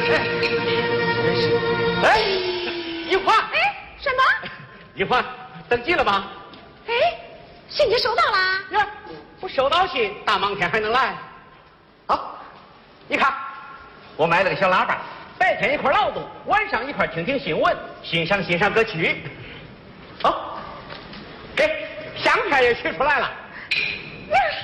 哎，玉华， 哎，什么？ 玉华，登记了吗？ 哎，信你收到啦？ 呀，我收到信，大忙天还能来？好，你看，我买了个小喇叭，白天一块劳动，晚上一块听听新闻，欣赏歌曲。好，给相片也取出来了。